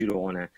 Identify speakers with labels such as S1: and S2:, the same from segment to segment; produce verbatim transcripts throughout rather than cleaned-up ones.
S1: girone,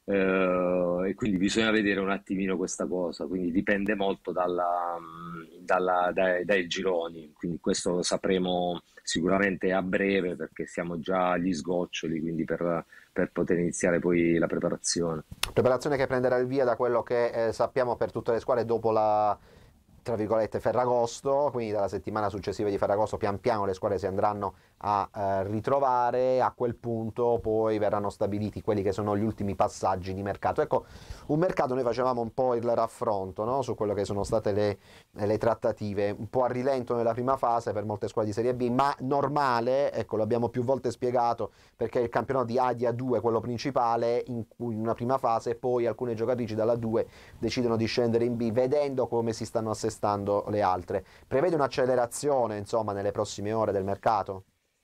S1: eh, e quindi bisogna vedere un attimino questa cosa, quindi dipende molto dalla, mh, dalla- dai, dai gironi, quindi questo lo sapremo sicuramente a breve perché siamo già agli sgoccioli, quindi per, per poter iniziare poi la preparazione.
S2: Preparazione che prenderà il via da quello che eh, sappiamo per tutte le squadre dopo la tra virgolette Ferragosto, quindi dalla settimana successiva di Ferragosto pian piano le squadre si andranno a eh, ritrovare, a quel punto poi verranno stabiliti quelli che sono gli ultimi passaggi di mercato. Ecco, un mercato noi facevamo un po' il raffronto, no? Su quello che sono state le, le trattative, un po' a rilento nella prima fase per molte squadre di Serie B, ma normale, ecco, l'abbiamo più volte spiegato, perché il campionato di A di A due, quello principale, in cui in una prima fase poi alcune giocatrici dalla due decidono di scendere in B, vedendo come si stanno assestando le altre. Prevede un'accelerazione, insomma, nelle prossime ore del mercato?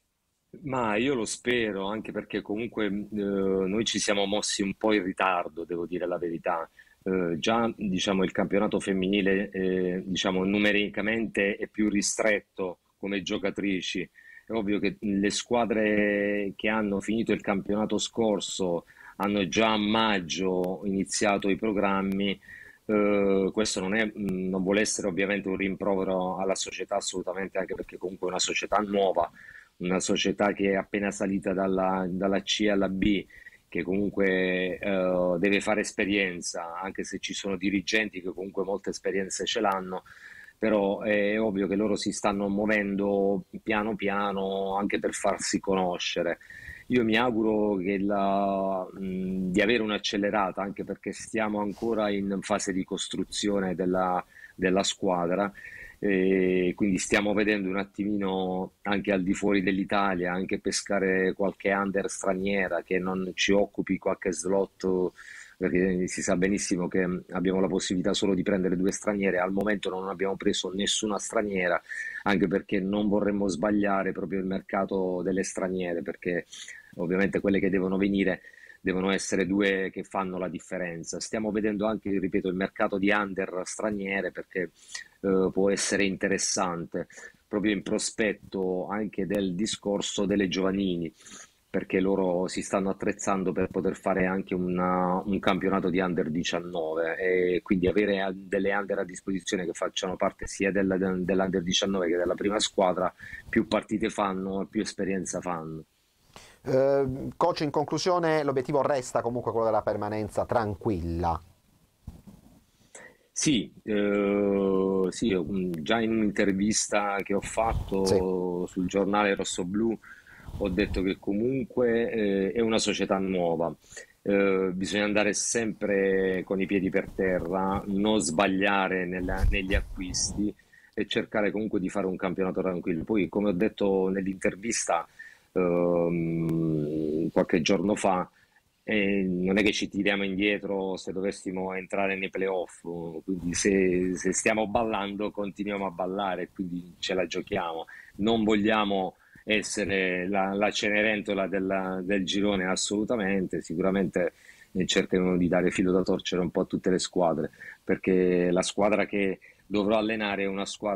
S1: Ma io lo spero, anche perché comunque eh, noi ci siamo mossi un po' in ritardo, devo dire la verità. Eh, già diciamo, il campionato femminile eh, diciamo, numericamente è più ristretto come giocatrici. È ovvio che le squadre che hanno finito il campionato scorso hanno già a maggio iniziato i programmi. Eh, questo non è, mh, non vuole essere ovviamente un rimprovero alla società, assolutamente, anche perché comunque è una società nuova, una società che è appena salita dalla, dalla C alla B, che comunque eh, deve fare esperienza, anche se ci sono dirigenti che comunque molte esperienze ce l'hanno, però è ovvio che loro si stanno muovendo piano piano anche per farsi conoscere. Io mi auguro che la- mh, di avere un'accelerata, anche perché stiamo ancora in fase di costruzione della, della squadra, e quindi stiamo vedendo un attimino anche al di fuori dell'Italia, anche pescare qualche under straniera che non ci occupi qualche slot, perché si sa benissimo che abbiamo la possibilità solo di prendere due straniere. Al momento non abbiamo preso nessuna straniera, anche perché non vorremmo sbagliare proprio il mercato delle straniere, perché ovviamente quelle che devono venire devono essere due che fanno la differenza. Stiamo vedendo anche, ripeto, il mercato di under straniere perché eh, può essere interessante proprio in prospetto anche del discorso delle giovanili, perché loro si stanno attrezzando per poter fare anche una- un campionato di under diciannove e quindi avere a- delle under a disposizione che facciano parte sia della- dell'under diciannove che della prima squadra, più partite fanno e più esperienza fanno.
S2: Eh, coach, in conclusione, l'obiettivo resta comunque quello della permanenza tranquilla.
S1: Sì, eh, sì, io, mh, già in un'intervista che ho
S2: Sì.
S1: fatto sul giornale Rossoblu ho detto che comunque eh, è una società nuova. Eh, bisogna andare sempre con i piedi per terra, non sbagliare nella- negli acquisti e cercare comunque di fare un campionato tranquillo. Poi, come ho detto nell'intervista ehm, qualche giorno fa, e non è che ci tiriamo indietro se dovessimo entrare nei playoff, quindi se, se stiamo ballando continuiamo a ballare, quindi ce la giochiamo. Non vogliamo essere la, la Cenerentola della- del girone assolutamente, sicuramente eh, cercheremo di dare filo da torcere un po' a tutte le squadre, perché la squadra che dovrò allenare è una squadra